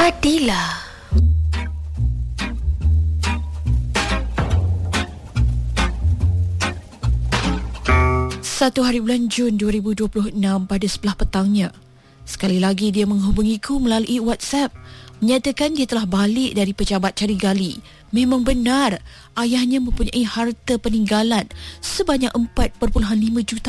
Adila. Satu hari bulan Jun 2026 pada sebelah petangnya, sekali lagi dia menghubungiku melalui WhatsApp, menyatakan dia telah balik dari pejabat cari gali. Memang benar, ayahnya mempunyai harta peninggalan sebanyak $4.5 juta.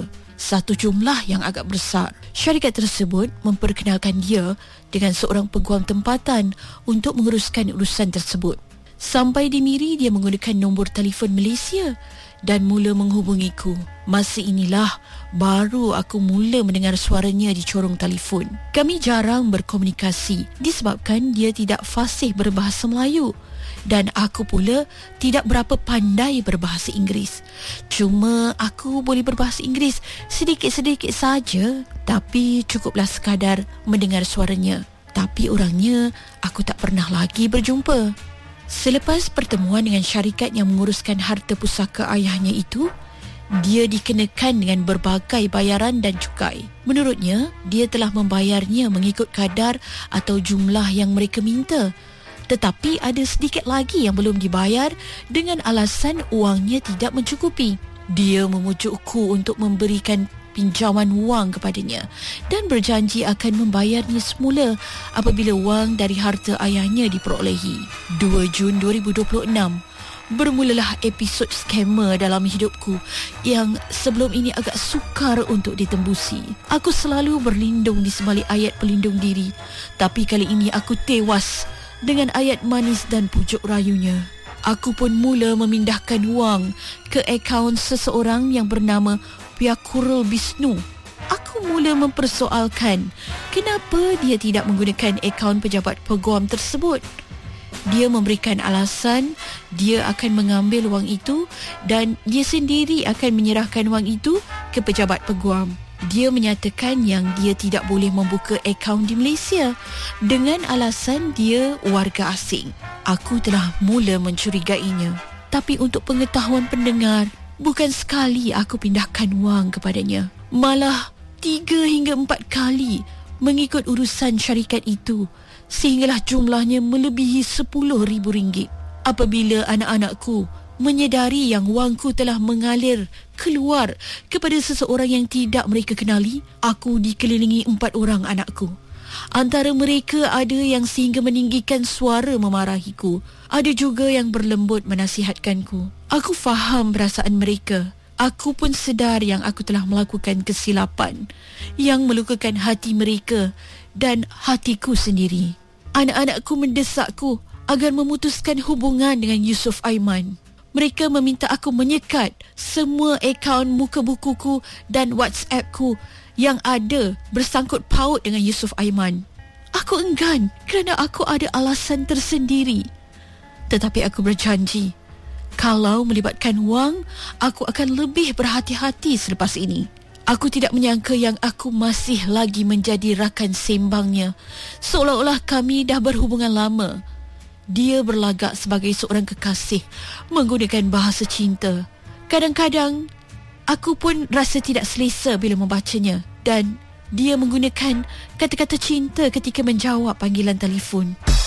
Satu jumlah yang agak besar. Syarikat tersebut memperkenalkan dia dengan seorang peguam tempatan untuk menguruskan urusan tersebut. Sampai di Miri, dia menggunakan nombor telefon Malaysia dan mula menghubungiku. Masa inilah baru aku mula mendengar suaranya di corong telefon. Kami jarang berkomunikasi disebabkan dia tidak fasih berbahasa Melayu dan aku pula tidak berapa pandai berbahasa Inggeris. Cuma aku boleh berbahasa Inggeris sedikit-sedikit saja, tapi cukuplah sekadar mendengar suaranya. Tapi orangnya aku tak pernah lagi berjumpa. Selepas pertemuan dengan syarikat yang menguruskan harta pusaka ayahnya itu, dia dikenakan dengan berbagai bayaran dan cukai. Menurutnya, dia telah membayarnya mengikut kadar atau jumlah yang mereka minta. Tetapi ada sedikit lagi yang belum dibayar dengan alasan wangnya tidak mencukupi. Dia memujukku untuk memberikan pinjaman wang kepadanya dan berjanji akan membayarnya semula apabila wang dari harta ayahnya diperolehi. 2 Jun 2026, bermulalah episod skamer dalam hidupku yang sebelum ini agak sukar untuk ditembusi. Aku selalu berlindung di sebalik ayat pelindung diri, tapi kali ini aku tewas dengan ayat manis dan pujuk rayunya. Aku pun mula memindahkan wang ke akaun seseorang yang bernama Piakurul Bisnu. Aku mula mempersoalkan kenapa dia tidak menggunakan akaun pejabat peguam tersebut. Dia memberikan alasan dia akan mengambil wang itu dan dia sendiri akan menyerahkan wang itu ke pejabat peguam. Dia menyatakan yang dia tidak boleh membuka akaun di Malaysia dengan alasan dia warga asing. Aku telah mula mencurigainya. Tapi untuk pengetahuan pendengar, bukan sekali aku pindahkan wang kepadanya, malah 3 hingga 4 kali mengikut urusan syarikat itu, sehinggalah jumlahnya melebihi RM10,000. Apabila anak-anakku menyedari yang wangku telah mengalir keluar kepada seseorang yang tidak mereka kenali, aku dikelilingi 4 orang anakku. Antara mereka ada yang sehingga meninggikan suara memarahiku. Ada juga yang berlembut menasihatkanku. Aku faham perasaan mereka. Aku pun sedar yang aku telah melakukan kesilapan yang melukakan hati mereka dan hatiku sendiri. Anak-anakku mendesakku agar memutuskan hubungan dengan Yusuf Aiman. Mereka meminta aku menyekat semua akaun muka bukuku dan WhatsAppku yang ada bersangkut paut dengan Yusuf Aiman. Aku enggan kerana aku ada alasan tersendiri. Tetapi aku berjanji, kalau melibatkan wang, aku akan lebih berhati-hati selepas ini. Aku tidak menyangka yang aku masih lagi menjadi rakan sembangnya, seolah-olah kami dah berhubungan lama. Dia berlagak sebagai seorang kekasih menggunakan bahasa cinta. Kadang-kadang aku pun rasa tidak selesa bila membacanya, dan dia menggunakan kata-kata cinta ketika menjawab panggilan telefon.